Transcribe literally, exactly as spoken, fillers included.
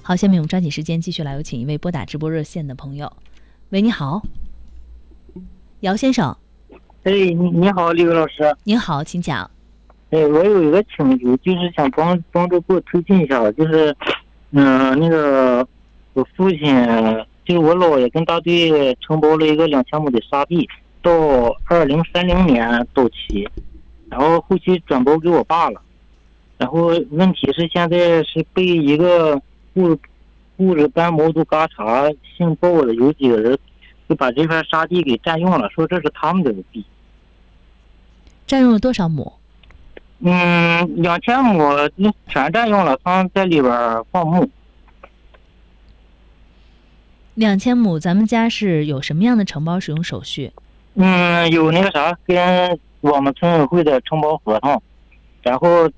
好，下面我们抓紧时间继续来有请一位拨打直播热线的朋友。喂，你好，姚先生。 哎，你你好，李伟老师。 您好，请讲。 哎，我有一个请求，就是想帮帮助给我推进一下，就是，嗯、呃，那个我父亲，就是我姥爷跟大队承包了一个两千亩的沙地，到二零三零年到期，然后后期转包给我爸了，然后问题是现在是被一个雇雇着干毛都嘎查姓鲍的有几个人就把这片沙地给占用了，说这是他们的地。 占用了多少亩？ 嗯，两千亩全占用了，他们在里边放牧。 两千亩，咱们家是有什么样的承包使用手续？ 嗯，有那个啥，跟我们村委会的承包合同，然后